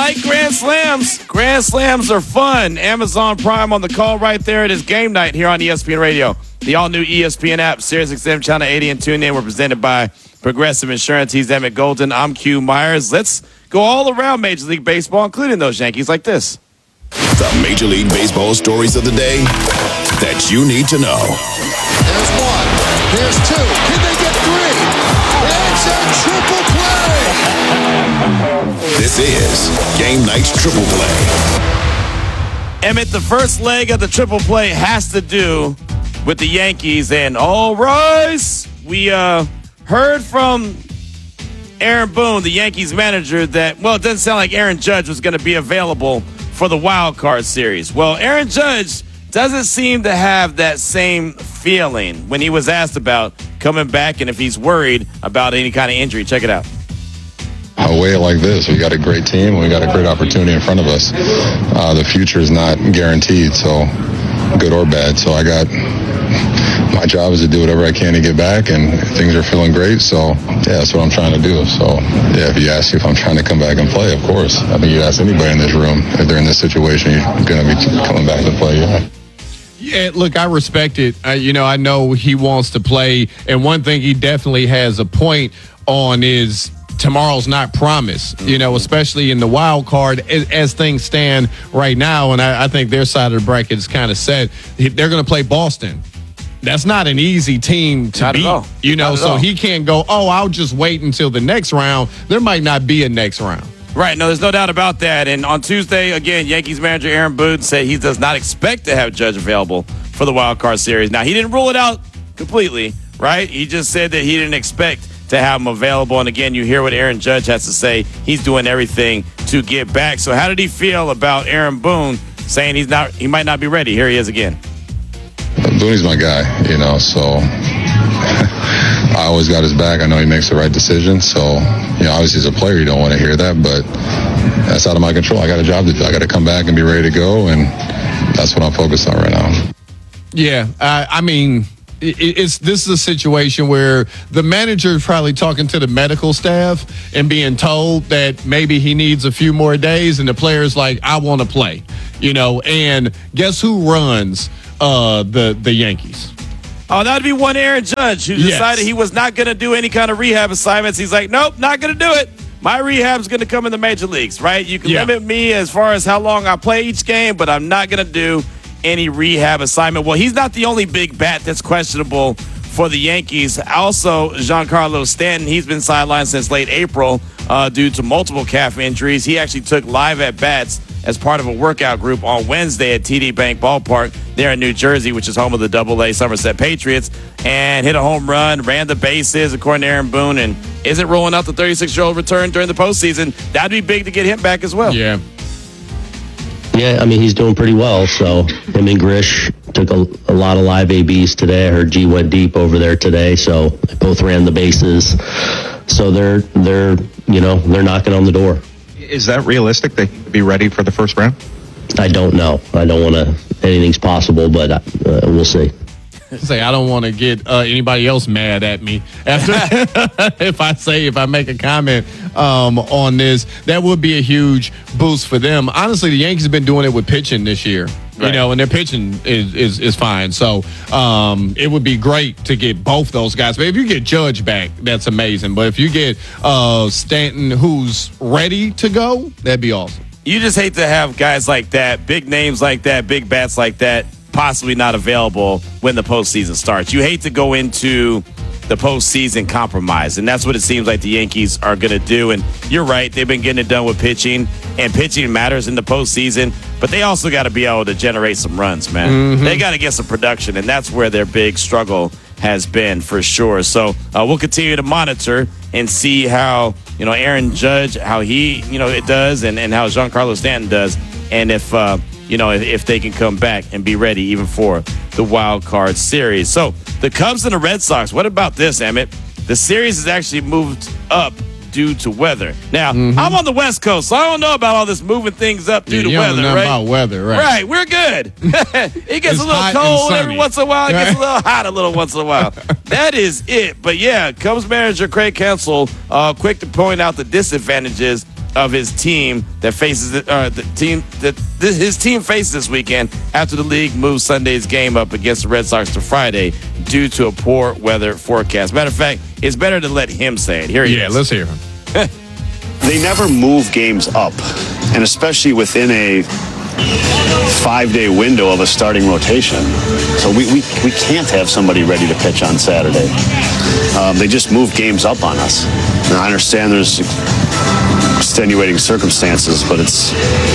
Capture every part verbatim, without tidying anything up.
like Grand Slams. Grand Slams are fun. Amazon Prime on the call right there. It is game night here on E S P N Radio. The all-new E S P N app, SiriusXM Channel eighty, and TuneIn. We're presented by Progressive Insurance. He's Emmett Golden. I'm Q Myers. Let's go all around Major League Baseball, including those Yankees like this. The Major League Baseball stories of the day that you need to know. There's one. There's two. Can they get three? It's a triple play. This is Game Night's Triple Play. Emmett, the first leg of the triple play has to do with the Yankees. And all rise. We uh, heard from Aaron Boone, the Yankees manager, that, well, it doesn't sound like Aaron Judge was going to be available for the wild card series. Well, Aaron Judge doesn't seem to have that same feeling when he was asked about coming back and if he's worried about any kind of injury. Check it out. I weigh it like this. We got a great team. We got a great opportunity in front of us. Uh, the future is not guaranteed, so good or bad. So I got my job is to do whatever I can to get back, and things are feeling great. So, yeah, that's what I'm trying to do. So, yeah, if you ask if I'm trying to come back and play, of course. I think you ask anybody in this room, if they're in this situation, you're going to be coming back to play, yeah. Yeah, look, I respect it. Uh, you know, I know he wants to play, and one thing he definitely has a point on is tomorrow's not promised, you know, especially in the wild card as, as things stand right now. And I, I think their side of the bracket is kind of set. They're going to play Boston. That's not an easy team to Not beat, at all. you know, Not at so all. he can't go, oh, I'll just wait until the next round. There might not be a next round. Right, no, there's no doubt about that. And on Tuesday, again, Yankees manager Aaron Boone said he does not expect to have Judge available for the wild card series. Now, he didn't rule it out completely, right? He just said that he didn't expect to have him available. And again, you hear what Aaron Judge has to say. He's doing everything to get back. So how did he feel about Aaron Boone saying he's not, he might not be ready? Here he is again. Boone's my guy, you know, so I always got his back. I know he makes the right decision. So, you know, obviously as a player, you don't want to hear that, but that's out of my control. I got a job to do. I got to come back and be ready to go, and that's what I'm focused on right now. Yeah, uh, I mean, it, it's this is a situation where the manager is probably talking to the medical staff and being told that maybe he needs a few more days, and the player's like, I want to play, you know, and guess who runs uh, the, the Yankees? Oh, that would be one Aaron Judge who Yes. decided he was not going to do any kind of rehab assignments. He's like, nope, not going to do it. My rehab's going to come in the major leagues, right? You can Yeah. limit me as far as how long I play each game, but I'm not going to do any rehab assignment. Well, he's not the only big bat that's questionable for the Yankees. Also, Giancarlo Stanton, he's been sidelined since late April uh, due to multiple calf injuries. He actually took live at-bats as part of a workout group on Wednesday at T D Bank Ballpark there in New Jersey, which is home of the double A Somerset Patriots, and hit a home run, ran the bases, according to Aaron Boone, and isn't rolling out the thirty-six-year-old return during the postseason. That'd be big to get him back as well. Yeah. Yeah, I mean, he's doing pretty well. So him and Grish took a, a lot of live A Bs today. I heard G went deep over there today, so they both ran the bases. So they're, they're you know, they're knocking on the door. Is that realistic? They could be ready for the first round? I don't know. I don't want to, anything's possible, but uh, we'll see. Say I don't want to get uh, anybody else mad at me after if I say if I make a comment um, on this. That would be a huge boost for them. Honestly, the Yankees have been doing it with pitching this year, you Right. know, and their pitching is is, is fine. So um, it would be great to get both those guys. But if you get Judge back, that's amazing. But if you get uh, Stanton, who's ready to go, that'd be awesome. You just hate to have guys like that, big names like that, big bats like that, possibly not available when the postseason starts. You hate to go into the postseason compromised, and that's what it seems like the Yankees are going to do. And you're right, they've been getting it done with pitching, and pitching matters in the postseason, but they also got to be able to generate some runs, man. Mm-hmm. They got to get some production, and that's where their big struggle has been for sure. So uh, we'll continue to monitor and see how, you know, Aaron Judge, how he, you know, it does, and, and how Giancarlo Stanton does, and if, uh, you know, if, if they can come back and be ready even for the wild card series. So the Cubs and the Red Sox, what about this, Emmett? The series has actually moved up due to weather. Now, mm-hmm. I'm on the West Coast, so I don't know about all this moving things up due yeah, to you weather, don't know right? about weather, right? Right, we're good. It gets It's a little hot and cold sunny. every once in a while. It gets Right. a little hot a little once in a while. That is it. But yeah, Cubs manager Craig Counsell, uh, quick to point out the disadvantages of his team that faces the, uh, the team that th- his team faces this weekend after the league moves Sunday's game up against the Red Sox to Friday due to a poor weather forecast. Matter of fact, it's better to let him say it. Here he Yeah, is. let's hear him. They never move games up, and especially within a five-day window of a starting rotation. So we, we, we can't have somebody ready to pitch on Saturday. Um, they just move games up on us. And I understand there's extenuating circumstances, but it's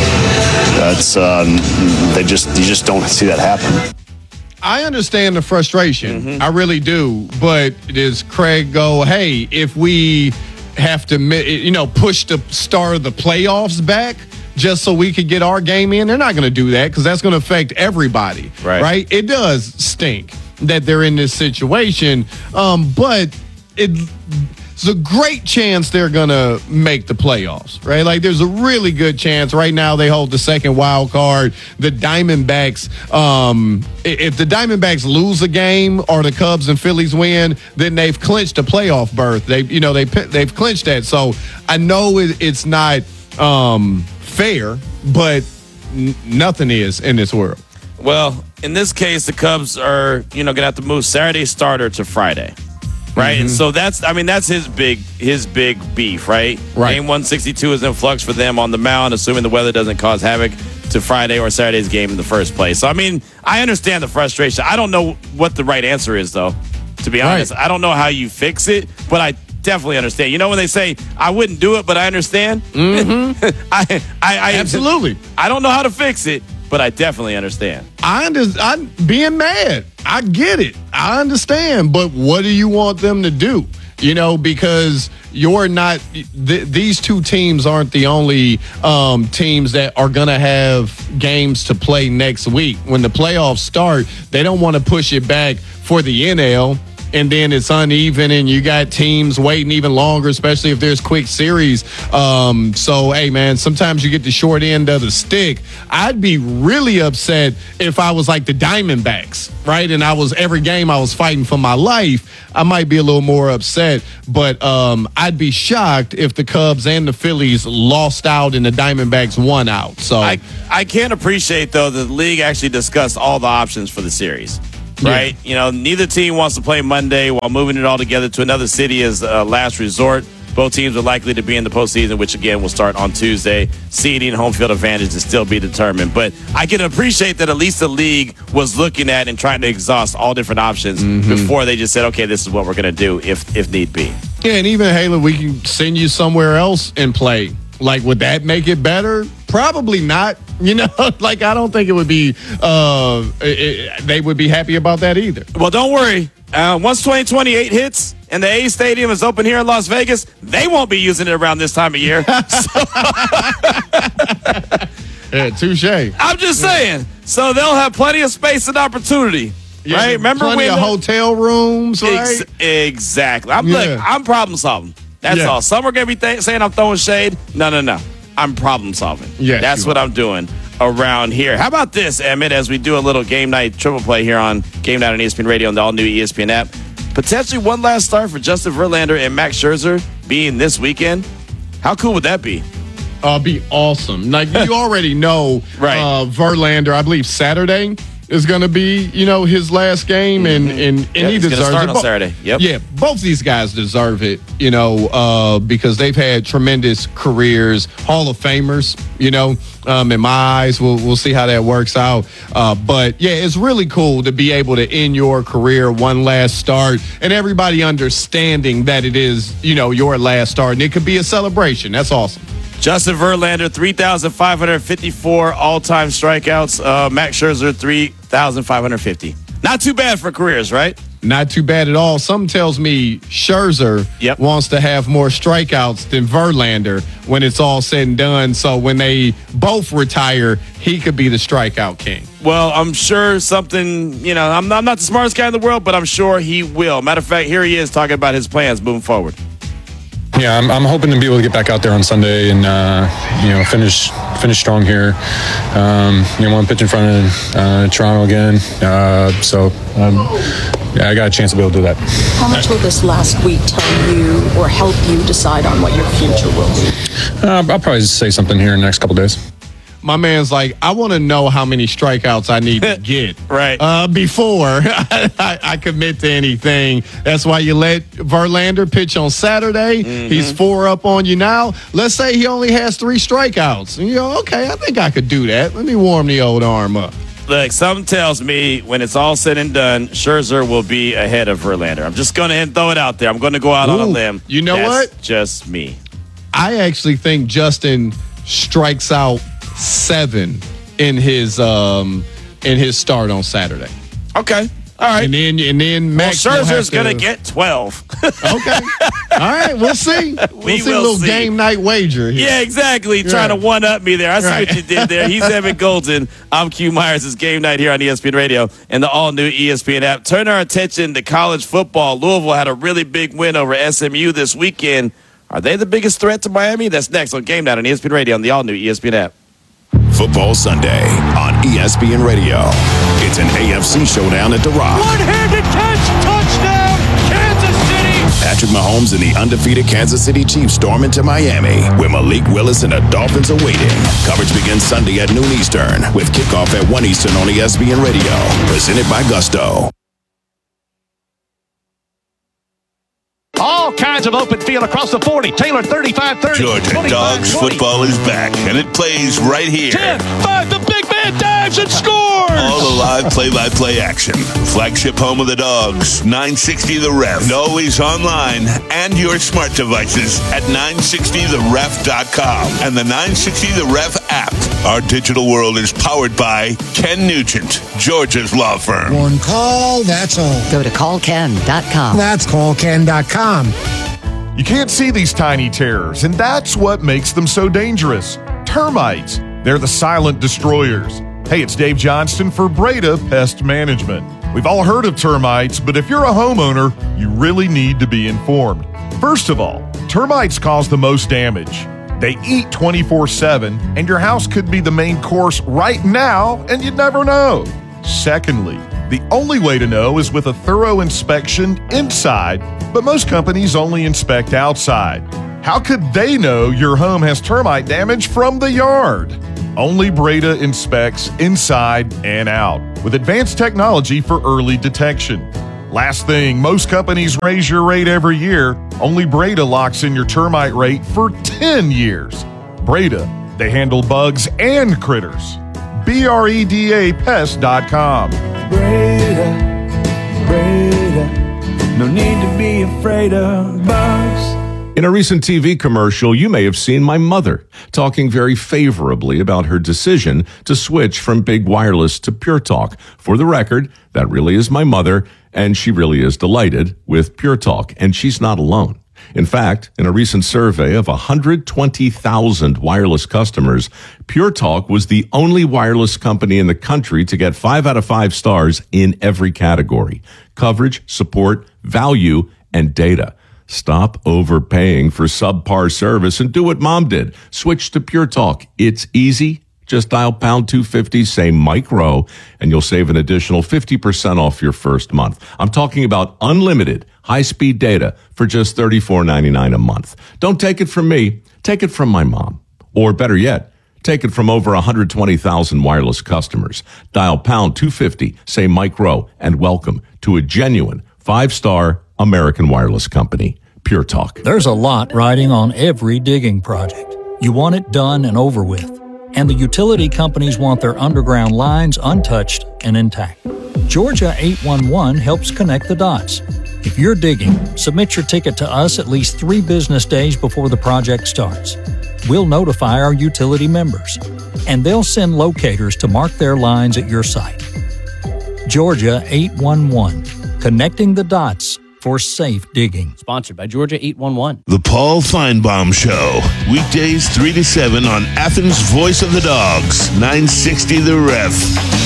that's um, they just you just don't see that happen. I understand the frustration. Mm-hmm. I really do. But does Craig go, hey, if we have to, you know, push the start of the playoffs back just so we could get our game in? They're not going to do that because that's going to affect everybody, right. right? It does stink that they're in this situation, um, but it, it's a great chance they're going to make the playoffs, right? Like, there's a really good chance. Right now they hold the second wild card. The Diamondbacks, um, if the Diamondbacks lose a game or the Cubs and Phillies win, then they've clinched a playoff berth. They, you know, they they've clinched that. So I know it, it's not um, fair, but n- nothing is in this world. Well, in this case, the Cubs are, you know, going to have to move Saturday starter to Friday, right? Mm-hmm. And so that's, I mean, that's his big, his big beef, right? Right. Game one sixty-two is in flux for them on the mound, assuming the weather doesn't cause havoc to Friday or Saturday's game in the first place. So, I mean, I understand the frustration. I don't know what the right answer is, though, to be honest. Right. I don't know how you fix it, but I definitely understand. You know when they say, I wouldn't do it, but I understand? Mm-hmm. I, I, I Absolutely. I don't know how to fix it, but I definitely understand. I understand. I'm being mad. I get it. I understand. But what do you want them to do? You know, because you're not, th- these two teams aren't the only um, teams that are going to have games to play next week. When the playoffs start, they don't want to push it back for the N L. And then it's uneven, and you got teams waiting even longer, especially if there's quick series. Um, so, hey, man, sometimes you get the short end of the stick. I'd be really upset if I was like the Diamondbacks, right? And I was every game I was fighting for my life. I might be a little more upset, but um, I'd be shocked if the Cubs and the Phillies lost out and the Diamondbacks won out. So I, I can't appreciate, though, that the league actually discussed all the options for the series. Right? Yeah. You know, neither team wants to play Monday while moving it all together to another city as a last resort. Both teams are likely to be in the postseason, which, again, will start on Tuesday. Seeding, home field advantage to still be determined. But I can appreciate that at least the league was looking at and trying to exhaust all different options mm-hmm. before they just said, okay, this is what we're going to do if if need be. Yeah, and even, Halen, we can send you somewhere else and play. Like, would that make it better? Probably not. You know, like, I don't think it would be, uh, it, it, they would be happy about that either. Well, don't worry. Uh, once twenty twenty-eight hits and the A Stadium is open here in Las Vegas, they won't be using it around this time of year. So, yeah, touche. I'm just saying. So they'll have plenty of space and opportunity. Yeah, right? Remember plenty when of the, hotel rooms, right? Ex- exactly. I'm Yeah. look, I'm problem solving. That's Yeah. all. Some are gonna be th- saying I'm throwing shade. No, no, no. I'm problem solving. Yes, That's you what are. I'm doing around here. How about this, Emmett, as we do a little game night triple play here on Game Night on E S P N Radio and the all-new E S P N app. Potentially one last start for Justin Verlander and Max Scherzer being this weekend. How cool would that be? Uh, be awesome. Like, you already know, Right. uh, Verlander, I believe Saturday is going to be, you know, his last game, and and, and Yep, he he's gonna deserves start it. on Bo- Saturday. Yep. Yeah, both these guys deserve it, you know, uh, because they've had tremendous careers, Hall of Famers, you know, um, in my eyes. We'll, we'll see how that works out. Uh, but, yeah, it's really cool to be able to end your career one last start and everybody understanding that it is, you know, your last start. And it could be a celebration. That's awesome. Justin Verlander, three thousand five hundred fifty-four all-time strikeouts. Uh, Max Scherzer, three thousand five hundred fifty. Not too bad for careers, right? Not too bad at all. Some tells me Scherzer Yep. wants to have more strikeouts than Verlander when it's all said and done. So when they both retire, he could be the strikeout king. Well, I'm sure something, you know, I'm not, I'm not the smartest guy in the world, but I'm sure he will. Matter of fact, here he is talking about his plans moving forward. Yeah, I'm, I'm hoping to be able to get back out there on Sunday and uh, you know finish finish strong here. Um, you know, want to pitch in front of uh, Toronto again. Uh, so um, yeah, I got a chance to be able to do that. How much will this last week tell you or help you decide on what your future will be? Uh, I'll probably say something here in the next couple days. My man's like, I want to know how many strikeouts I need to get right uh, before I, I commit to anything. That's why you let Verlander pitch on Saturday. Mm-hmm. He's four up on you now. Let's say he only has three strikeouts. And you go, okay, I think I could do that. Let me warm the old arm up. Look, something tells me when it's all said and done, Scherzer will be ahead of Verlander. I'm just going to throw it out there. I'm going to go out Ooh, on a limb. You know That's what? Just me. I actually think Justin strikes out seven in his um in his start on Saturday. Okay. All right. And then and then Max well, Scherzer's to, gonna get twelve. Okay. All right, we'll see. We'll we see will a little see. game night wager here. Yeah, exactly. Right. Trying to one up me there. I see right. what you did there. He's Evan Golden. I'm Q Myers. It's game night here on E S P N Radio and the all new E S P N app. Turn our attention to college football. Louisville had a really big win over S M U this weekend. Are they the biggest threat to Miami? That's next on Game Night on E S P N Radio on the all new E S P N app. Football Sunday on E S P N Radio. It's an A F C showdown at the Rock. One-handed catch, touchdown, Kansas City. Patrick Mahomes and the undefeated Kansas City Chiefs storm into Miami, where Malik Willis and the Dolphins are waiting. Coverage begins Sunday at noon Eastern, with kickoff at one Eastern on E S P N Radio. Presented by Gusto. All kinds of open field across the forty. Taylor thirty-five thirty. Georgia Dogs football is back, and it plays right here. ten five, the big man dives and scores! All the live play-by-play action. Flagship home of the Dogs, nine sixty The Ref. And always online and your smart devices at nine sixty the ref dot com and the nine sixty The Ref app. Our digital world is powered by Ken Nugent, Georgia's law firm. One call, that's all. Go to call ken dot com. That's call ken dot com. You can't see these tiny terrors, and that's what makes them so dangerous. Termites. They're the silent destroyers. Hey, it's Dave Johnston for Breda Pest Management. We've all heard of termites, but if you're a homeowner, you really need to be informed. First of all, termites cause the most damage. They eat twenty-four seven, and your house could be the main course right now, and you'd never know. Secondly, the only way to know is with a thorough inspection inside, but most companies only inspect outside. How could they know your home has termite damage from the yard? Only Breda inspects inside and out with advanced technology for early detection. Last thing, most companies raise your rate every year. Only Breda locks in your termite rate for ten years. Breda, they handle bugs and critters. B R E D A pest dot com. Breda, Breda, no need to be afraid of bugs. In a recent T V commercial, you may have seen my mother talking very favorably about her decision to switch from Big Wireless to Pure Talk. For the record, that really is my mother, and she really is delighted with Pure Talk, and she's not alone. In fact, in a recent survey of one hundred twenty thousand wireless customers, Pure Talk was the only wireless company in the country to get five out of five stars in every category: coverage, support, value, and data. Stop overpaying for subpar service and do what Mom did. Switch to Pure Talk. It's easy. Just dial pound two fifty, say Mike Rowe, and you'll save an additional fifty percent off your first month. I'm talking about unlimited high-speed data for just thirty-four ninety-nine a month. Don't take it from me. Take it from my mom. Or better yet, take it from over one hundred twenty thousand wireless customers. Dial pound two fifty, say Mike Rowe, and welcome to a genuine five-star American wireless company, Pure Talk. There's a lot riding on every digging project. You want it done and over with. And the utility companies want their underground lines untouched and intact. Georgia eight one one helps connect the dots. If you're digging, submit your ticket to us at least three business days before the project starts. We'll notify our utility members, and they'll send locators to mark their lines at your site. Georgia eight one one, connecting the dots for safe digging. Sponsored by Georgia eight one one. The Paul Feinbaum Show. Weekdays three to seven on Athens' Voice of the Dogs. nine sixty The Ref.